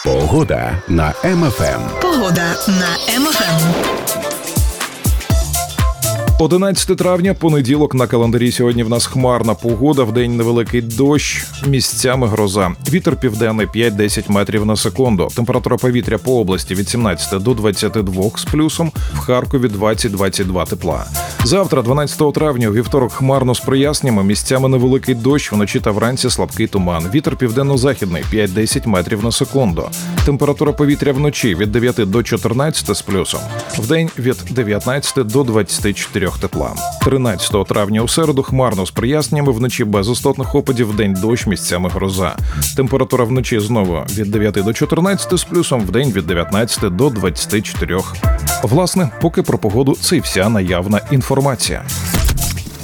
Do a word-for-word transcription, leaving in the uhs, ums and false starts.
Погода на Ем Еф Ем. Погода на Ем Еф Ем. одинадцяте травня, понеділок, на календарі. Сьогодні в нас хмарна погода, вдень невеликий дощ, місцями гроза. Вітер південний п'ять-десять метрів на секунду. Температура повітря по області від сімнадцяти до двадцяти двох з плюсом, в Харкові двадцять-двадцять два тепла. Завтра, дванадцятого травня, у вівторок хмарно з проясненнями, місцями невеликий дощ, вночі та вранці слабкий туман. Вітер південно-західний п'ять-десять метрів на секунду. Температура повітря вночі від дев'яти до чотирнадцяти з плюсом, вдень від дев'ятнадцяти до двадцяти чотирьох тепла. тринадцятого травня у середу хмарно з проясненнями, вночі без істотних опадів, вдень дощ, місцями гроза. Температура вночі знову від дев'яти до чотирнадцяти з плюсом, вдень від дев'ятнадцяти до двадцяти чотирьох. Власне, поки про погоду це і вся наявна інформація.